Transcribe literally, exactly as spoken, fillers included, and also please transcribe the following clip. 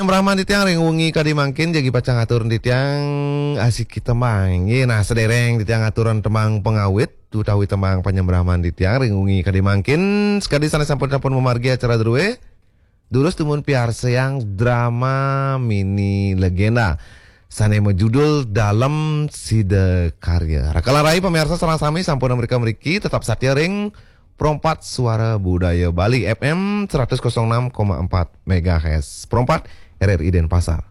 Brahman di tiang ring wengi kadi mangkin jagi pacang aturan di tiang asik kita mang. Ye nah sedereng di tiang aturan temang pengawit tu tawi temang panyembraman di tiang ring wengi kadi mangkin sekali sana sampun-sampun memargi acara druwe. Dulus tumun piar sayang drama mini legenda. Sane judul dalam sida karya. Rakalarai pemirsa serang sami sampun mereka meriki tetap satya ring Perompat Suara Budaya Bali F M seratus enam koma empat megahertz. Perompat R R I Denpasar.